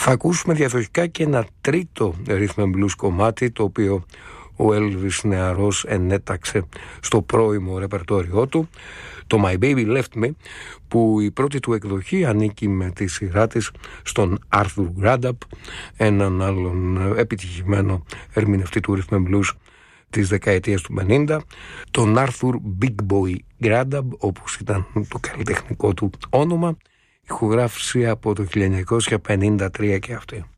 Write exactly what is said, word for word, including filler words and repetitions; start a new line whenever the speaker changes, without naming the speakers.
Θα ακούσουμε διαδοχικά και ένα τρίτο rhythm and blues κομμάτι, το οποίο ο Elvis νεαρός ενέταξε στο πρώιμο ρεπερτόριό του, το My Baby Left Me, που η πρώτη του εκδοχή ανήκει με τη σειρά της στον Arthur Grandab, έναν άλλον επιτυχημένο ερμηνευτή του rhythm and blues της δεκαετίας του πενήντα, τον Arthur Big Boy Grandab, όπως ήταν το καλλιτεχνικό του όνομα, ηχογράφηση από το χίλια εννιακόσια πενήντα τρία και αυτή.